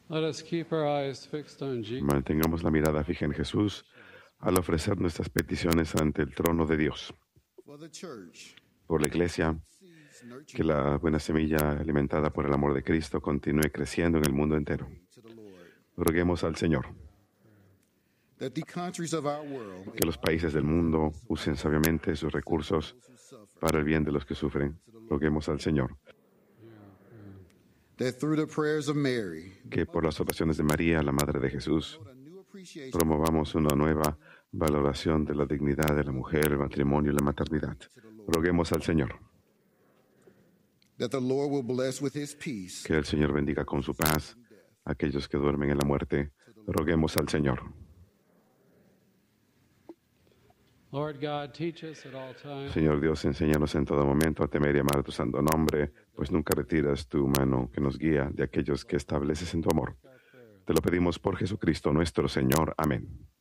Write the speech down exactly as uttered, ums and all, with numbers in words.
Let us keep our eyes fixed on Jesus. Mantengamos la mirada fija en Jesús al ofrecer nuestras peticiones ante el trono de Dios. For the church, Por la Iglesia, seeds nurtured que la buena semilla alimentada por el amor de Cristo continúe creciendo en el mundo entero. to the Lord. Roguemos al Señor That the countries of our world que los países del mundo usen sabiamente sus recursos para el bien de los que sufren. Roguemos al Señor that through the prayers of Mary, que por las oraciones de María, la Madre de Jesús, a new appreciation promovamos una nueva valoración de la dignidad de la mujer, el matrimonio y la maternidad. Roguemos al Señor that the Lord will bless with his peace que el Señor bendiga con su paz a aquellos que duermen en la muerte. Roguemos al Señor. Lord God, teach us at all times Señor Dios, enséñanos en todo momento a temer y amar tu santo nombre, pues nunca retiras tu mano que nos guía de aquellos que estableces en tu amor. Te lo pedimos por Jesucristo nuestro Señor. Amén.